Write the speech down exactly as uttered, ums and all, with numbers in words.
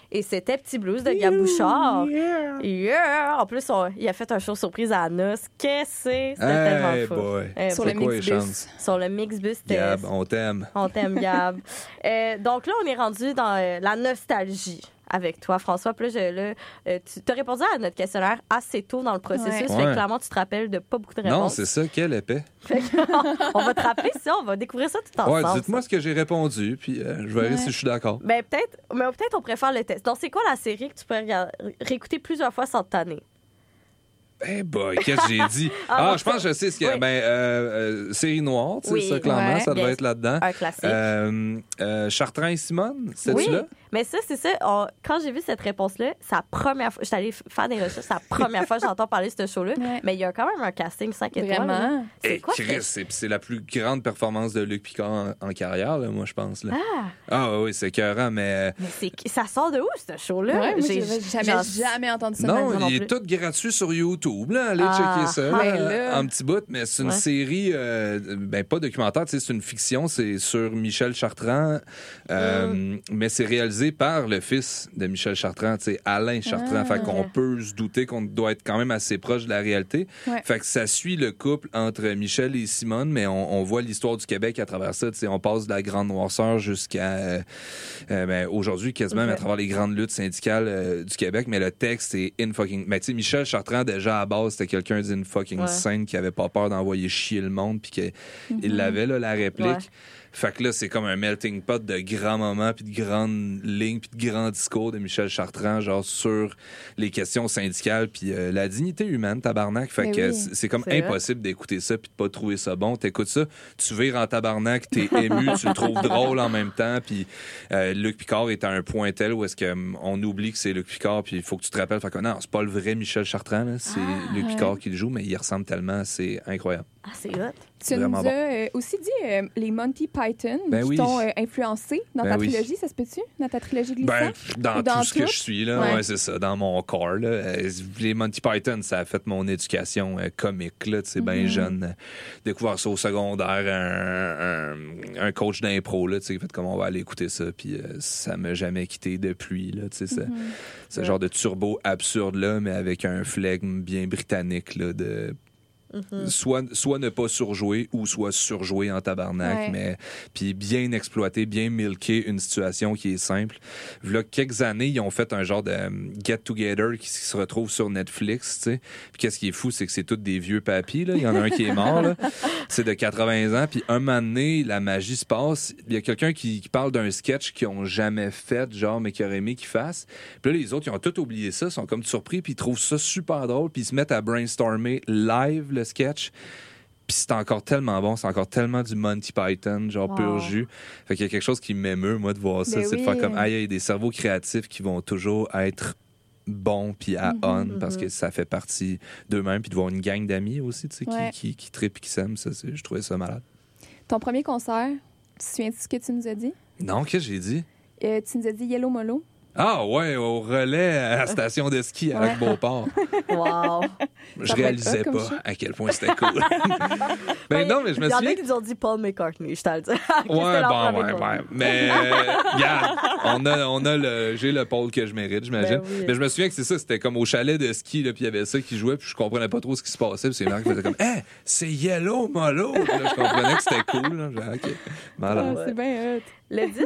Et c'était Petit Blues de Gab Bouchard. Yeah. yeah. En plus, on, il a fait un show surprise à Anna. Qu'est-ce que c'est? C'était hey tellement fou. Boy. Eh, sur, le Mixbus. sur le Mixbus. Gab, on t'aime. On t'aime, Gab. euh, donc là, on est rendu dans euh, la nostalgie avec toi, François. Puis là, je, là euh, tu as répondu à notre questionnaire assez tôt dans le processus. Ouais. Fait que ouais. clairement, tu te rappelles de pas beaucoup de réponses. Non, c'est ça. Quelle épée. Fait on, on va te rappeler ça. On va découvrir ça tout ensemble. Ouais, dites-moi ça. Ce que j'ai répondu, puis euh, je verrai ouais. si je suis d'accord. Ben, peut-être, mais peut-être on préfère le test. Donc, c'est quoi la série que tu peux regarder, réécouter plusieurs fois sans te tanner? Eh hey boy, qu'est-ce que j'ai dit? ah, ah je pense que je sais ce qu'il y a. Oui. Ben, euh, euh, série noire, tu sais, oui. ça, clairement, ouais. ça devait yes. être là-dedans. Un classique. Euh, euh, Chartrand et Simone, c'est-tu oui. là? Mais ça, c'est ça. On, quand j'ai vu cette réponse-là, c'est la première fois. J'étais allée faire des recherches, c'est la première fois que j'entends parler de ce show-là. Ouais. Mais il y a quand même un casting cinq étoiles. Vraiment? C'est hey, quoi? Chris, c'est, c'est la plus grande performance de Luc Picard en, en carrière, là, moi, je pense. Là. Ah! Ah oui, c'est écœurant, mais. Mais c'est, ça sort de où, ce show-là? Ouais, j'ai, j'ai jamais, genre... jamais entendu ça. Non, non il est tout gratuit sur YouTube. Là. Allez ah, checker ça là, là. En petit bout. Mais c'est une ouais. série, euh, ben pas documentaire, c'est une fiction. C'est sur Michel Chartrand. Euh, mm. Mais c'est réalisé par le fils de Michel Chartrand, tu sais, Alain Chartrand. Ah. Fait qu'on peut se douter qu'on doit être quand même assez proche de la réalité. Ouais. Fait que ça suit le couple entre Michel et Simone, mais on, on voit l'histoire du Québec à travers ça. Tu sais, on passe de la grande noirceur jusqu'à euh, euh, ben, aujourd'hui quasiment, okay. mais à travers les grandes luttes syndicales euh, du Québec. Mais le texte est in fucking. Mais tu sais, Michel Chartrand déjà à base, c'était quelqu'un d'in fucking ouais. scène qui avait pas peur d'envoyer chier le monde, puis qu'il mm-hmm. l'avait là la réplique. Ouais. Fait que là, c'est comme un melting pot de grands moments, puis de grandes lignes, puis de grands discours de Michel Chartrand, genre sur les questions syndicales, puis euh, la dignité humaine, tabarnak. Fait mais que oui, c'est, c'est comme c'est impossible vrai. d'écouter ça, puis de pas trouver ça bon. T'écoutes ça, tu vires en tabarnak, t'es ému, tu le trouves drôle en même temps, puis euh, Luc Picard est à un point tel où est-ce qu'on oublie que c'est Luc Picard, puis il faut que tu te rappelles. Fait que non, c'est pas le vrai Michel Chartrand, là, c'est ah, Luc Picard ouais. qui le joue, mais il ressemble tellement, c'est incroyable. Ah, c'est hot. Tu nous as euh, aussi dit euh, les Monty Python ben qui oui. t'ont euh, influencé dans ben ta oui. trilogie, ça se peut-tu? Dans ta trilogie glissante? Ben, dans, dans tout ce tout? que je suis, là, ouais. Ouais, c'est ça, dans mon corps. Là. Euh, les Monty Python, ça a fait mon éducation euh, comique, là, tu sais, mm-hmm. bien jeune. Euh, découvert ça au secondaire, un, un, un coach d'impro, là, tu sais, fait comme on va aller écouter ça, puis euh, ça m'a jamais quitté depuis, là, tu sais, mm-hmm. ce ouais. genre de turbo absurde, là, mais avec un flegme bien britannique, là, de... Mm-hmm. Soit, soit ne pas surjouer ou soit surjouer en tabarnak, ouais. mais puis bien exploiter, bien milquer une situation qui est simple. Là, quelques années, ils ont fait un genre de um, get-together qui se retrouve sur Netflix, tu sais. Puis qu'est-ce qui est fou, c'est que c'est tous des vieux papis, là. Il y en a un qui est mort, là. C'est de quatre-vingts ans. Puis un moment donné, la magie se passe. Il y a quelqu'un qui, qui parle d'un sketch qu'ils ont jamais fait, genre, mais qui aurait aimé qu'ils fassent. Puis là, les autres, ils ont tout oublié ça, sont comme surpris, puis ils trouvent ça super drôle, puis ils se mettent à brainstormer live le sketch. Puis c'est encore tellement bon, c'est encore tellement du Monty Python, genre wow. pur jus. Fait qu'il y a quelque chose qui m'émeut, moi, de voir ça. Ben c'est oui. de faire comme, aïe, il y a des cerveaux créatifs qui vont toujours être bons puis à mm-hmm, on mm-hmm. parce que ça fait partie d'eux-mêmes. Puis de voir une gang d'amis aussi, tu sais, ouais. qui, qui, qui trippent et qui s'aiment, ça, c'est, je trouvais ça malade. Ton premier concert, tu te souviens de ce que tu nous as dit? Non, qu'est-ce que j'ai dit? Euh, tu nous as dit Yellow Molo. Ah ouais, au relais à la station de ski à Lac-Beauport. Wow. Je réalisais pas ça. À quel point c'était cool. Ben non, mais je me souviens... Il y en a qui nous ont dit Paul McCartney, je t'en le dis. Ouais, bon, ouais, ouais. Mais, regarde, on a, on a le... J'ai le Paul que je mérite, j'imagine. Ben oui. Mais je me souviens que c'est ça, c'était comme au chalet de ski, là, puis il y avait ça qui jouait, puis je comprenais pas trop ce qui se passait, puis c'est Marc qui faisait comme « Hey, c'est Yellow Molo! » Là, je comprenais que c'était cool. Là. Genre, OK, malade. Ah, c'est bien hot. Le disque